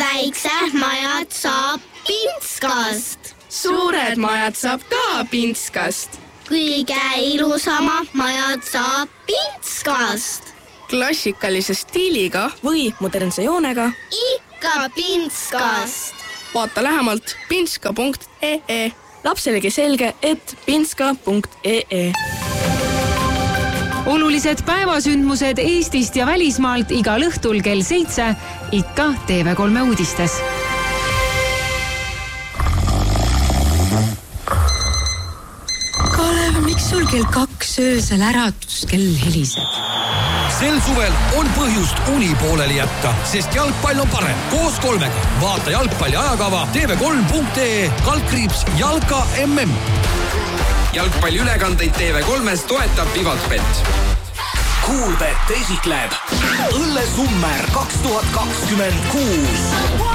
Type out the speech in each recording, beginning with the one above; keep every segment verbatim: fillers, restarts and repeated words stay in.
väiksed majad saab Pintskast. Suured majad saab ka Pintskast. Kõige ilusamad majad saab Pintskast. Klassikalise stiiliga või modernse joonega. Ikka Pintskast. Vaata lähemalt pintska punkt ee. Lapselegi selge, et pintska punkt ee. Olulised päevasündmused Eestist ja välismaalt igal õhtul kell seitse, ikka T V kolme uudistes. Kalev, miks sul kell kaks öösel äratuskell heliseb? Sel suvel on põhjust uni pooleli jätta, sest jalgpall on parem. Koos kolmega. Vaata jalgpalli ajakava T V kolm punkt ee, kaldkriips Jalka M M. Jalgpalli ülekandeid T V kolmes toetab Vivatbet. Kuulbet esitleb Õllesummer kaks tuhat kakskümmend kuus.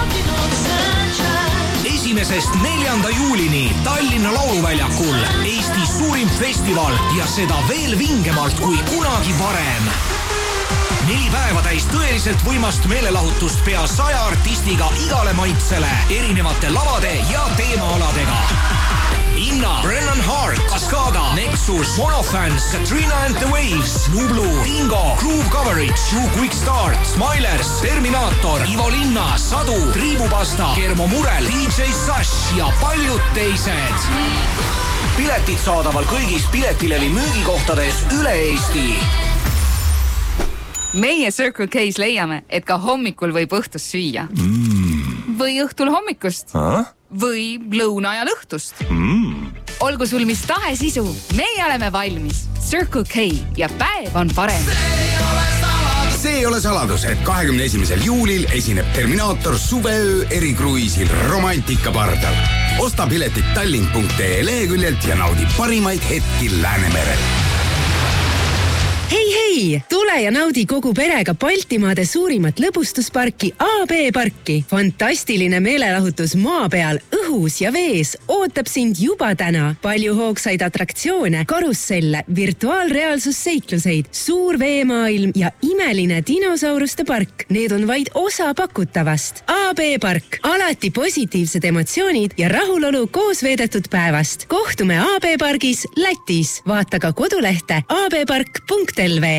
Esimesest neljanda juulini Tallinna Lauluväljakul Eesti suurim festival ja seda veel vingemalt kui kunagi varem. Neli päeva täis tõeliselt võimast meelelahutust pea saja artistiga igale maitsele, erinevate lavade ja teemaaladega. Inna, Brennan Hart, Cascada, Nexus, Monofans, Katrina and the Waves, Nublu, Bingo, Groove Coverage, True Quick Start, Smilers, Terminator, Ivo Linna, Sadu, Triibupasta, Kermo Murel, D J Sash ja paljud teised. Piletid saadaval kõigis Piletilevi müügikohtades üle Eesti. Meie Circle K's leiame, et ka hommikul võib õhtust süüa. Mm. Või õhtul hommikust. Ha? Või lõuna ja õhtust. Mm. Olgu sul mis tahe sisu, meie oleme valmis. Circle K ja päev on parem. See ei ole saladus, et kahekümne esimesel juulil esineb Terminator suveöö erikruiisil Romantika pardal. Osta piletid tallinn punkt ee leheküljelt ja naudi parimaid hetki Läänemerel. Hei, hei! Tule ja naudi kogu perega Baltimaade suurimat lõbustusparki A B parki. Fantastiline meelelahutus maa peal, õhus ja vees ootab sind juba täna. Palju hoogsaid atraktsioone, karusselle, virtuaalreaalsusseikluseid, suur veemaailm ja imeline dinosauruste park. Need on vaid osa pakutavast. A B park. Alati positiivsed emotsioonid ja rahulolu koos veedetud päevast. Kohtume A B pargis Lätis. Vaata ka kodulehte a b park punkt l v.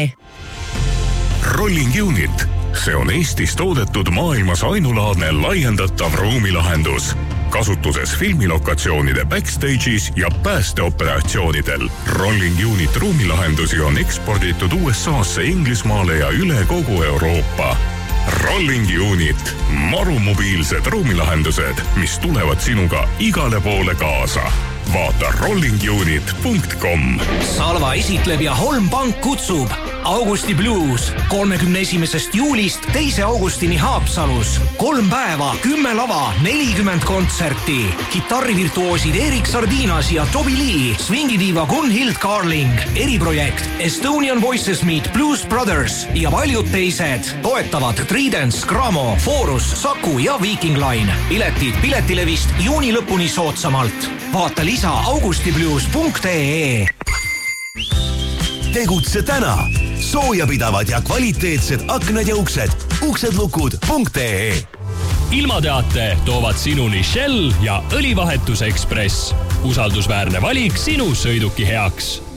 Rolling Unit. See on Eestis toodetud maailmas ainulaadne laiendatav ruumilahendus. Kasutuses filmilokatsioonide backstage'is ja päästeoperatsioonidel. Rolling Unit ruumilahendusi on eksporditud U S A-sse, Inglismaale ja üle kogu Euroopa. Rolling Unit. Marumobiilsed ruumilahendused, mis tulevad sinuga igale poole kaasa. Vaata rolling unit punkt com. Salva esitleb ja Holm Pank kutsub Augusti Blues kolmekümne esimesest juulist teise augustini Haapsalus. Kolm päeva, kümme lava, nelikümmend kontserti. Kitarrivirtuoosid Erik Sardinas ja Toby Lee, swingidiiva Gunhild Carling, eriprojekt Estonian Voices Meet Blues Brothers ja paljud teised. Toetavad Tridents, Gramo, Forus, Saku ja Viking Line. Piletid Piletilevist juuni lõpuni soodsamalt. Vaata lisa augustiblues punkt ee. Tegutse täna. Soojapidavad ja kvaliteetsed aknad ja uksed. uksedlukud punkt ee. Ilmateate toovad sinuni Shell ja õlivahetuse Express. Usaldusväärne valik sinu sõiduki heaks.